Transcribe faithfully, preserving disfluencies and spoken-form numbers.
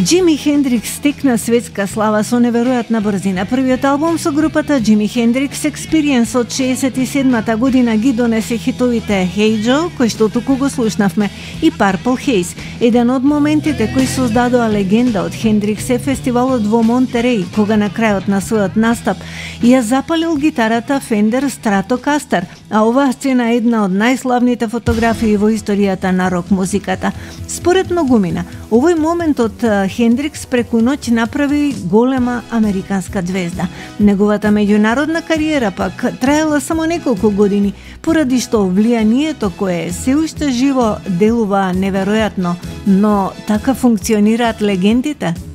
Џими Хендрикс стекна светска слава со неверојатна брзина. Првиот албум со групата Џими Хендрикс Experience од шеесет и седмата година ги донесе хитовите Hey Joe, кој што туку го слушнавме, и Purple Haze. Еден од моментите кои создадоа легенда од Хендрикс е фестивалот во Монтереј, кога на крајот на својот настап ја запалил гитарата Fender Stratocaster, а оваа сцена е една од најславните фотографии во историјата на рок музиката. Според многумина, овој момент од Хендрикс преку ноќ направи голема американска звезда. Неговата меѓународна кариера пак траела само неколку години, поради што влијанието кое се уште живо делува неверојатно, но така функционираат легендите.